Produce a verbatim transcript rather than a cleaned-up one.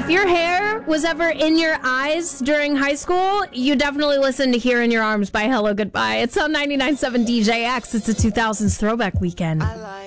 If your hair was ever in your eyes during high school, you definitely listened to Here in Your Arms by Hello Goodbye. It's on ninety-nine point seven D J X. It's a two thousands throwback weekend.